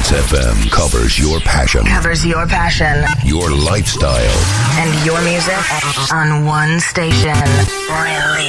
Dance FM covers your passion. Covers your passion. Your lifestyle. And your music on one station. Release.